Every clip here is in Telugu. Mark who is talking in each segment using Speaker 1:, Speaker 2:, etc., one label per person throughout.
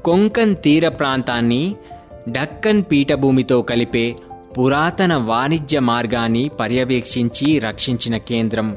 Speaker 1: కొంకన్ తీర ప్రాంతాన్ని డక్కన్ పీఠభూమితో కలిపే పురాతన వాణిజ్య మార్గాన్ని పర్యవేక్షించి రక్షించిన కేంద్రం.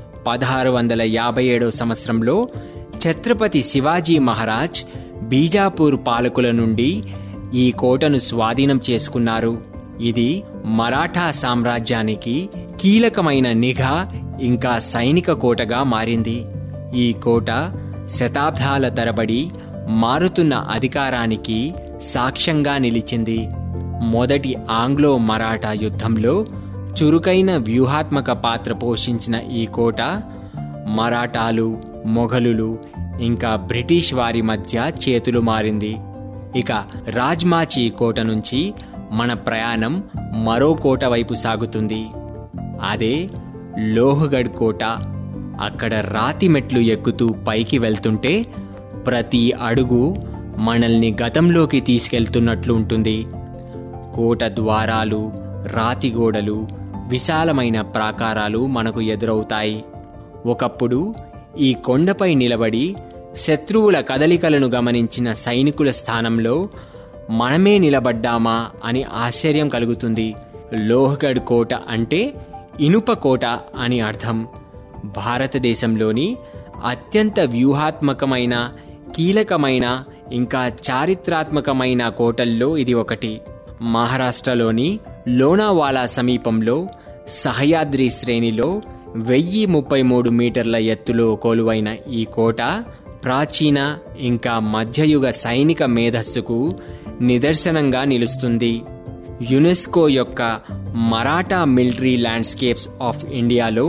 Speaker 1: 1657 సంవత్సరంలో ఛత్రపతి శివాజీ మహారాజ్ బీజాపూర్ పాలకుల నుండి ఈ కోటను స్వాధీనం చేసుకున్నారు. ఇది మరాఠా సామ్రాజ్యానికి కీలకమైన నిఘా ఇంకా సైనిక కోటగా మారింది. ఈ కోట శతాబ్దాల తరబడి మారుతున్న అధికారానికి సాక్ష్యంగా నిలిచింది. మొదటి ఆంగ్లో మరాఠా యుద్ధంలో చురుకైన వ్యూహాత్మక పాత్ర పోషించిన ఈ కోట మరాఠాలు, మొఘలులు ఇంకా బ్రిటిష్ వారి మధ్య చేతులు మారింది. ఇక రాజ్మాచి కోట నుంచి మన ప్రయాణం మరో కోట వైపు సాగుతుంది. అదే లోహగఢ్ కోట. అక్కడ రాతి మెట్లు ఎక్కుతూ పైకి వెళ్తుంటే ప్రతి అడుగు మనల్ని గతంలోకి తీసుకెళ్తున్నట్లు ఉంటుంది. కోట ద్వారాలు, రాతి గోడలు, విశాలమైన ప్రాకారాలు మనకు ఎదురవుతాయి. ఒకప్పుడు ఈ కొండపై నిలబడి శత్రువుల కదలికలను గమనించిన సైనికుల స్థానంలో మనమే నిలబడ్డామా అని ఆశ్చర్యం కలుగుతుంది. లోహగఢ్ కోట అంటే ఇనుప కోట అని అర్థం. భారతదేశంలోని అత్యంత వ్యూహాత్మకమైన, కీలకమైన ఇంకా చారిత్రాత్మకమైన కోటల్లో ఇది ఒకటి. మహారాష్ట్రలోని లోనావాలా సమీపంలో సహ్యాద్రి శ్రేణిలో 1033 మీటర్ల ఎత్తులో కొలువైన ఈ కోట ప్రాచీన ఇంకా మధ్యయుగ సైనిక మేధస్సుకు నిదర్శనంగా నిలుస్తుంది. యునెస్కో యొక్క మరాఠా మిలిటరీ ల్యాండ్స్కేప్స్ ఆఫ్ ఇండియాలో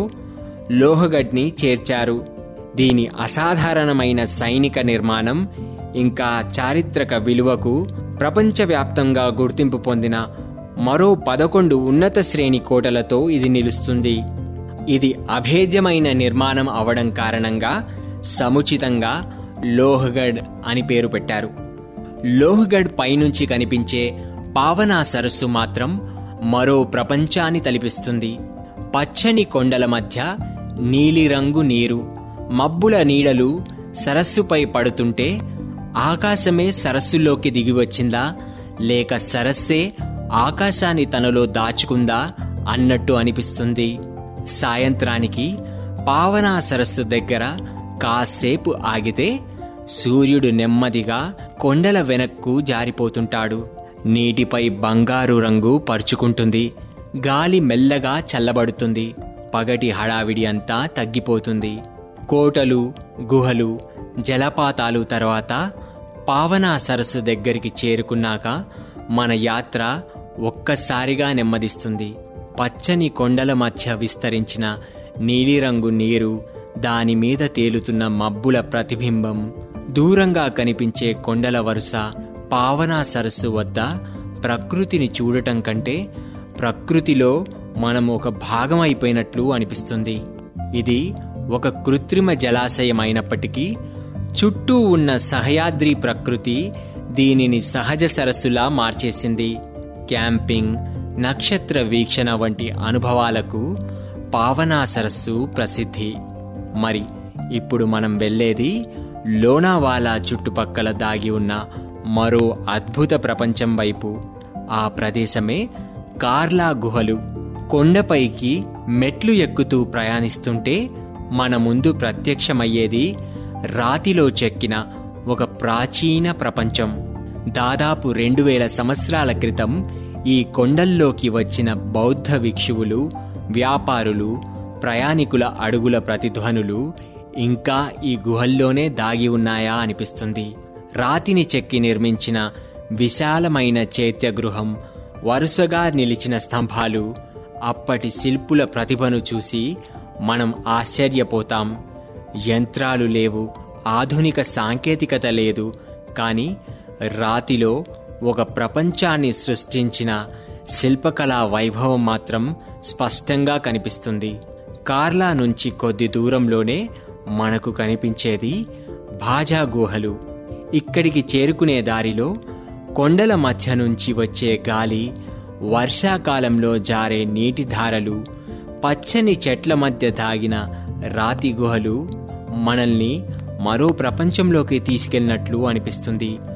Speaker 1: లోహగఢ్ని చేర్చారు. దీని అసాధారణమైన సైనిక నిర్మాణం ఇంకా చారిత్రక విలువకు ప్రపంచవ్యాప్తంగా గుర్తింపు పొందిన మరో 11 ఉన్నత శ్రేణి కోటలతో ఇది నిలుస్తుంది. ఇది అభేద్యమైన నిర్మాణం అవడం కారణంగా సముచితంగా లోహగఢ్ అని పేరు పెట్టారు. లోహగఢ్ పైనుంచి కనిపించే పావనా సరస్సు మాత్రం మరో ప్రపంచాన్ని తలపిస్తుంది. పచ్చని కొండల మధ్య నీలిరంగు నీరు, మబ్బుల నీడలు సరస్సుపై పడుతుంటే ఆకాశమే సరస్సులోకి దిగివచ్చిందా లేక సరస్సే ఆకాశాన్ని తనలో దాచుకుందా అన్నట్టు అనిపిస్తుంది. సాయంత్రానికి పావనా సరస్సు దగ్గర కాసేపు ఆగితే సూర్యుడు నెమ్మదిగా కొండల వెనక్కు జారిపోతుంటాడు. నీటిపై బంగారు రంగు పరుచుకుంటుంది. గాలి మెల్లగా చల్లబడుతుంది. పగటి హడావిడి అంతా తగ్గిపోతుంది. కోటలు, గుహలు, జలపాతాలు తర్వాత పావనా సరస్సు దగ్గరికి చేరుకున్నాక మన యాత్ర ఒక్కసారిగా నెమ్మదిస్తుంది. పచ్చని కొండల మధ్య విస్తరించిన నీలిరంగు నీరు, దానిమీద తేలుతున్న మబ్బుల ప్రతిబింబం, దూరంగా కనిపించే కొండల వరుస పావనా సరస్సు వద్ద ప్రకృతిని చూడటం కంటే ప్రకృతిలో మనం ఒక భాగం అయిపోయినట్లు అనిపిస్తుంది. ఇది ఒక కృత్రిమ జలాశయం అయినప్పటికీ చుట్టూ ఉన్న సహ్యాద్రి ప్రకృతి దీనిని సహజ సరస్సులా మార్చేసింది. క్యాంపింగ్, నక్షత్ర వీక్షణ వంటి అనుభవాలకు పావనా సరస్సు ప్రసిద్ధి. మరి ఇప్పుడు మనం వెళ్ళేది లోనావాలా చుట్టుపక్కల దాగి ఉన్న మరో అద్భుత ప్రపంచం వైపు. ఆ ప్రదేశమే కార్లా గుహలు. కొండపైకి మెట్లు ఎక్కుతూ ప్రయాణిస్తుంటే మన ముందు ప్రత్యక్షమయ్యేది రాతిలో చెక్కిన ఒక ప్రాచీన ప్రపంచం. దాదాపు 2000 సంవత్సరాల క్రితం ఈ కొండల్లోకి వచ్చిన బౌద్ధ భిక్షువులు, వ్యాపారులు, ప్రయాణికుల అడుగుల ప్రతిధ్వనులు ఇంకా ఈ గుహల్లోనే దాగి ఉన్నాయా అనిపిస్తుంది. రాతిని చెక్కి నిర్మించిన విశాలమైన చైత్యగృహం, వరుసగా నిలిచిన స్తంభాలు, అప్పటి శిల్పుల ప్రతిభను చూసి మనం ఆశ్చర్యపోతాం. యంత్రాలు లేవు, ఆధునిక సాంకేతికత లేదు, కానీ రాతిలో ఒక ప్రపంచాన్ని సృష్టించిన శిల్పకళా వైభవం మాత్రం స్పష్టంగా కనిపిస్తుంది. కార్లా నుంచి కొద్ది దూరంలోనే మనకు కనిపించేది భాజా గుహలు. ఇక్కడికి చేరుకునే దారిలో కొండల మధ్య నుంచి వచ్చే గాలి, వర్షాకాలంలో జారే నీటి ధారలు, పచ్చని చెట్ల మధ్య దాగిన రాతి గుహలు మనల్ని మరో ప్రపంచంలోకి తీసుకెళ్లినట్లు అనిపిస్తుంది.